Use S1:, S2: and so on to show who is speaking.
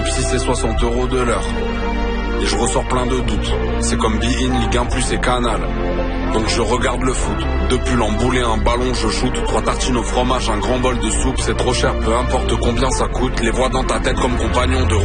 S1: si c'est 60 € de l'heure. Et je ressors plein de doutes. C'est comme Be-In, Ligue 1 Plus et Canal. Donc je regarde le foot. Depuis l'emboulé, un ballon, je shoot. 3 tartines au fromage, un grand bol de soupe. C'est trop cher, peu importe combien ça coûte. Les vois dans ta tête comme compagnons de